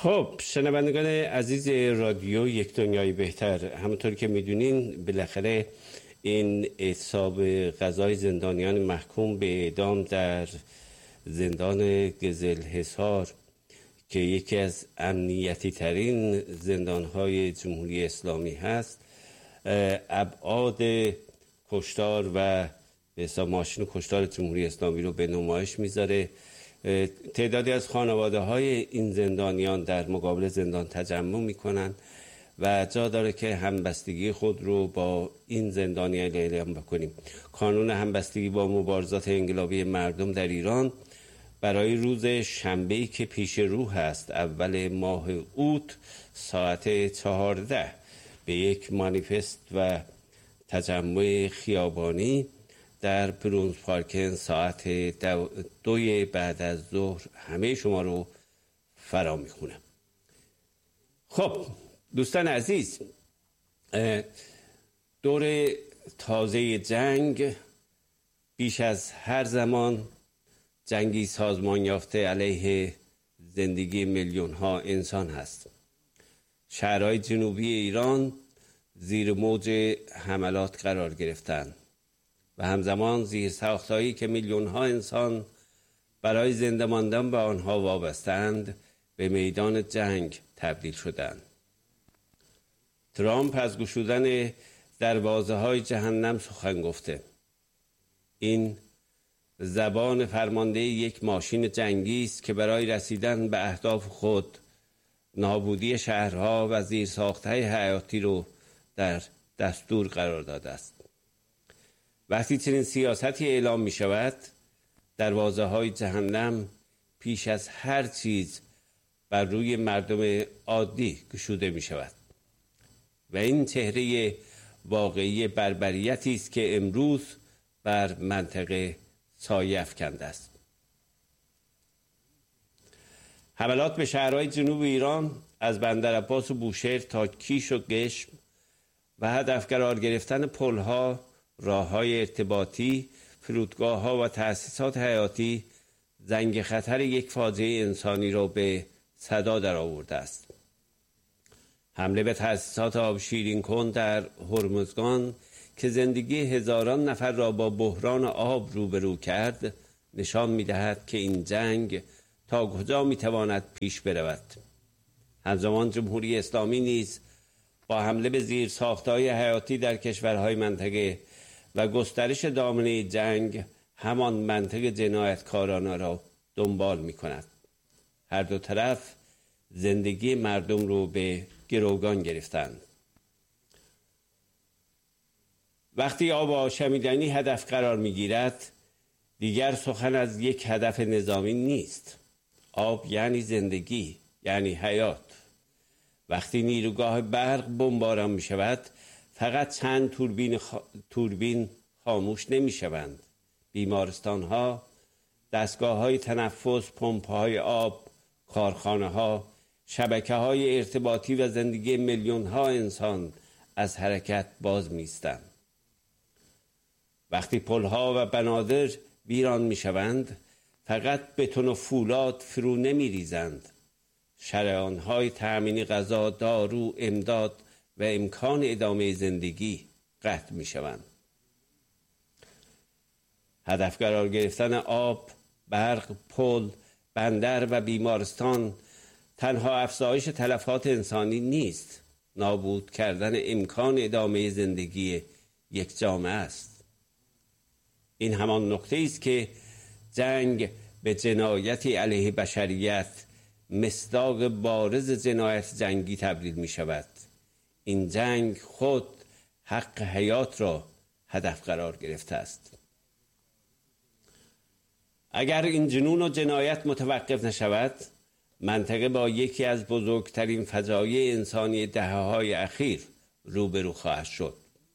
خب شنوندگان عزیز رادیو یک دنیای بهتر، همونطور که میدونین بالاخره این اعتصاب قضای زندانیان محکوم به اعدام در زندان گزلحصار که یکی از امنیتی ترین زندانهای جمهوری اسلامی هست، ابعاد کشتار و به حساب ماشین کشتار جمهوری اسلامی رو به نمایش میذاره. تعدادی از خانواده های این زندانیان در مقابل زندان تجمع میکنن و جا داره که همبستگی خود رو با این زندانیان اعلام بکنیم. کانون همبستگی با مبارزات انقلابی مردم در ایران برای روز شنبه‌ای که پیش رو هست، اول ماه اوت ساعت 14 به یک مانیفست و تجمع خیابانی در برونز پارک ساعت 2 بعد از ظهر همه شما رو فرا میخونم. خب دوستان عزیز، دور تازه جنگ بیش از هر زمان جنگی سازمان یافته علیه زندگی میلیون ها انسان هست. شهرهای جنوبی ایران زیر موج حملات قرار گرفتند و همزمان زیر ساختایی که میلیون ها انسان برای زنده ماندن به آنها وابستند به میدان جنگ تبدیل شدند. ترامپ از گشودن دروازه های جهنم سخن گفته. این زبان فرمانده یک ماشین جنگی است که برای رسیدن به اهداف خود نابودی شهرها و زیرساخت‌های حیاتی رو در دستور قرار داده است. وقتی چنین سیاستی اعلام می شود، دروازه های جهنم پیش از هر چیز بر روی مردم عادی گشوده می شود و این چهره واقعی بربریتی است که امروز بر منطقه سایه افکنده است. حملات به شهرهای جنوب ایران از بندرعباس و بوشهر تا کیش و قشم و هدف قرار گرفتن پل‌ها، راه‌های ارتباطی، فرودگاه‌ها و تأسیسات حیاتی زنگ خطر یک فاجعه انسانی را به صدا درآورده است. حمله به تأسیسات آب شیرین کن در هرمزگان که زندگی هزاران نفر را با بحران آب روبرو کرد، نشان می‌دهد که این جنگ تا کجا می‌تواند پیش برود. همزمان جمهوری اسلامی نیز با حمله به زیرساخت‌های حیاتی در کشورهای منطقه و گسترش دامنه جنگ همان منطق جنایتکارانه را دنبال می‌کند. هر دو طرف زندگی مردم رو به گروگان گرفتند. وقتی آب آشامیدنی هدف قرار می‌گیرد، دیگر سخن از یک هدف نظامی نیست. آب یعنی زندگی، یعنی حیات. وقتی نیروگاه برق بمباران می شود، فقط چند توربین خاموش نمی شوند. بیمارستان ها، دستگاه های تنفس، پمپ های آب، کارخانه ها، شبکه های ارتباطی و زندگی میلیون ها انسان از حرکت باز می ایستند. وقتی پل ها و بنادر ویران می شوند، فقط بتون و فولاد فرو نمی ریزند. شریان‌های تأمین غذا، دارو، امداد و امکان ادامه زندگی قطع می‌شوند. هدف قرار گرفتن آب، برق، پل، بندر و بیمارستان تنها افزایش تلفات انسانی نیست، نابود کردن امکان ادامه زندگی یک جامعه است. این همان نقطه است که جنگ به جنایتی علیه بشریت مصداق بارز جنایت جنگی تبدیل می شود. این جنگ خود حق حیات را هدف قرار گرفته است. اگر این جنون و جنایت متوقف نشود، منطقه با یکی از بزرگترین فجایع انسانی دهه‌های اخیر روبرو خواهد شد.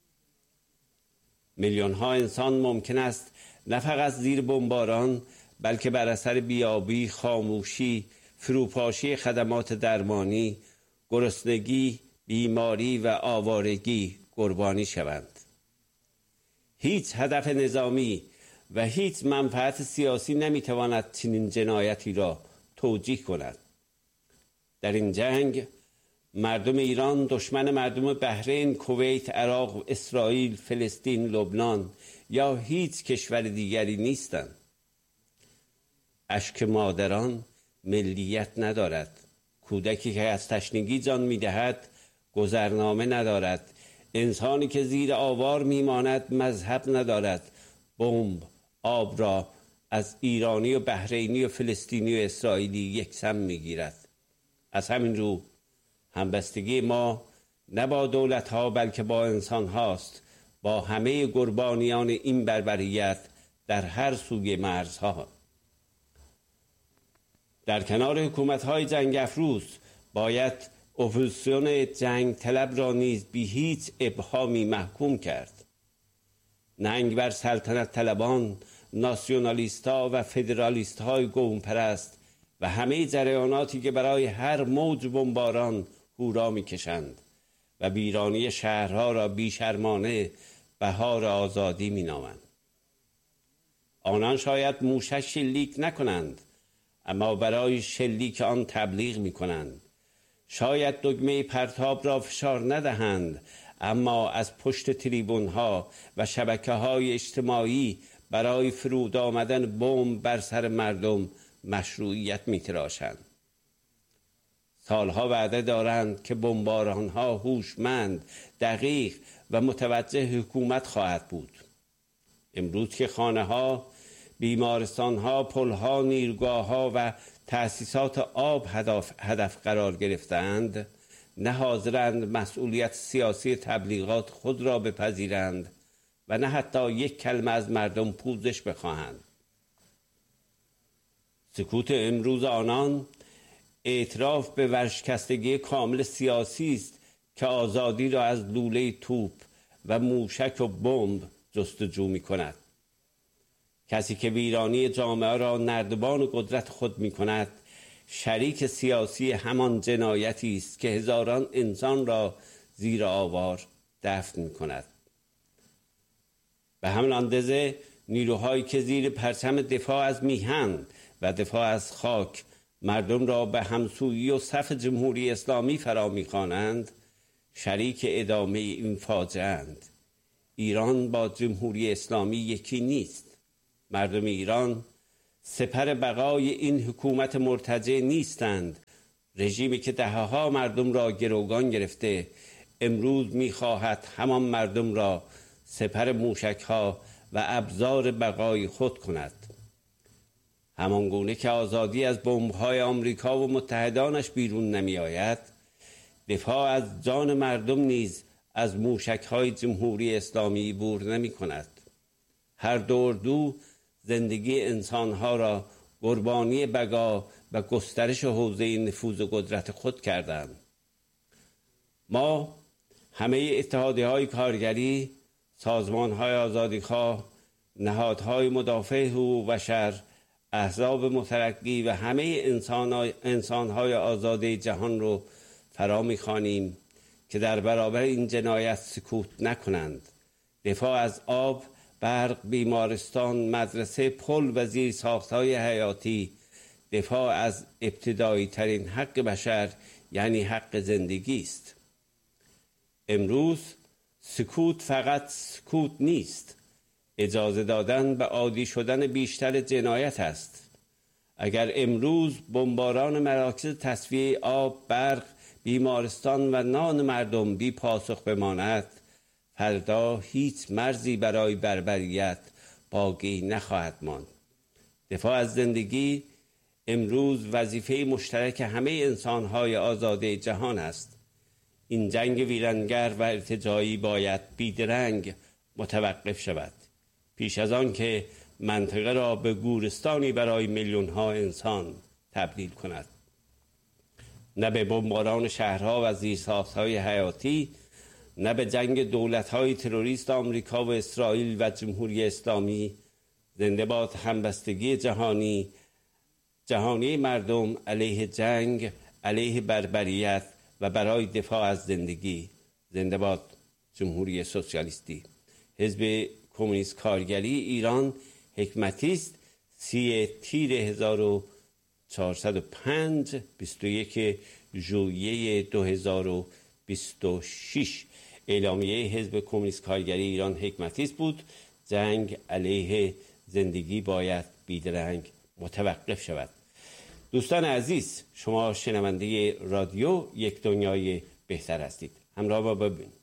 میلیون ها انسان ممکن است نه فقط زیر بمباران، بلکه بر اثر بیابی، خاموشی، فروپاشی خدمات درمانی، گرسنگی، بیماری و آوارگی قربانی شوند. هیچ هدف نظامی و هیچ منفعت سیاسی نمیتواند چنین جنایتی را توجیه کند. در این جنگ مردم ایران دشمن مردم بحرین، کویت، عراق، اسرائیل، فلسطین، لبنان یا هیچ کشور دیگری نیستند. اشک مادران ملیت ندارد. کودکی که از تشنگی جان می‌دهد گذرنامه ندارد. انسانی که زیر آوار میماند مذهب ندارد. بمب آب را از ایرانی و بحرینی و فلسطینی و اسرائیلی یکسان میگیرد. از همین رو همبستگی ما نه با دولت‌ها بلکه با انسان هاست، با همه قربانیان این بربریت در هر سوی مرزها. در کنار حکومت‌های جنگ افروز باید اپوزیسیون جنگ طلب را نیز بی هیچ ابهامی محکوم کرد. ننگ بر سلطنت طلبان، ناسیونالیست‌ها و فدرالیست‌های قوم پرست و همه جریاناتی که برای هر موج بمباران هورا می‌کشند و ویرانی شهرها را بیشرمانه بهار آزادی می‌نامند. آنان شاید موشک شلیک نکنند، اما برای شلیک آن تبلیغ می‌کنند. شاید دکمه پرتاب را فشار ندهند، اما از پشت تریبون‌ها و شبکه‌های اجتماعی برای فرود آمدن بمب بر سر مردم مشروعیت می‌تراشند. سالها وعده دارند که بمباران‌ها هوشمند، دقیق و متوجه حکومت خواهد بود. امروز که خانه‌ها، بیمارستان‌ها، پل‌ها، نیرگاه‌ها و تأسیسات آب هدف قرار گرفتند، نه حاضرند مسئولیت سیاسی تبلیغات خود را بپذیرند و نه حتی یک کلمه از مردم پوزش بخواهند. سکوت امروز آنان اعتراف به ورشکستگی کامل سیاسی است که آزادی را از لوله توپ و موشک و بمب جستجو می‌کند. کسی که ویرانی جامعه را نردبان قدرت خود می‌کند، شریک سیاسی همان جنایتی است که هزاران انسان را زیر آوار دفن می‌کند. به همین اندازه نیروهایی که زیر پرچم دفاع از میهن و دفاع از خاک مردم را به همسویی و صف جمهوری اسلامی فرا می‌خوانند، شریک ادامه این فاجعه اند. ایران با جمهوری اسلامی یکی نیست. مردم ایران سپر بقای این حکومت مرتجع نیستند. رژیمی که دهه‌ها مردم را گروگان گرفته، امروز می‌خواهد همان مردم را سپر موشک‌ها و ابزار بقای خود کند. همانگونه که آزادی از بمب‌های آمریکا و متحدانش بیرون نمی‌آید، دفاع از جان مردم نیز از موشک‌های جمهوری اسلامی عبور نمی‌کند. هر دو زندگی انسانها را قربانی بقا و گسترش حوزه نفوذ و قدرت خود کردند. ما همه اتحادیه‌های کارگری، سازمان‌های آزادیخواه، نهادهای مدافع حقوق بشر، احزاب مترقی و همه انسان‌های آزاد جهان رو فرا می‌خوانیم که در برابر این جنایت سکوت نکنند. دفاع از آب، برق، بیمارستان، مدرسه، پل و زیرساخت‌های حیاتی، دفاع از ابتدایی ترین حق بشر یعنی حق زندگی است. امروز سکوت فقط سکوت نیست، اجازه دادن به عادی شدن بیشتر جنایت است. اگر امروز بمباران مراکز تصفیه آب، برق، بیمارستان و نان مردم بی پاسخ بماند، فردا هیچ مرزی برای بربریت باقی نخواهد ماند. دفاع از زندگی امروز وظیفه مشترک همه انسان‌های آزاد جهان است. این جنگ ویرانگر و ارتجاعی باید بیدرنگ متوقف شود، پیش از آن که منطقه را به گورستانی برای میلیون‌ها انسان تبدیل کند. نه به بمباران شهرها و زیرساخت‌های حیاتی، نه به جنگ دولت‌های تروریست آمریکا و اسرائیل و جمهوری اسلامی. زنده باد همبستگی جهانی مردم علیه جنگ، علیه بربریت و برای دفاع از زندگی. زنده باد جمهوری سوسیالیستی. حزب کمونیست کارگری ایران، حکمتی است 30 تیر 1400 405 21 ژوئیه 2026. اعلامیه حزب کمونیست کارگری ایران حکمتی است بود: جنگ علیه زندگی باید بیدرنگ متوقف شود. دوستان عزیز، شما شنونده رادیو یک دنیای بهتر هستید. همراه با ببینید.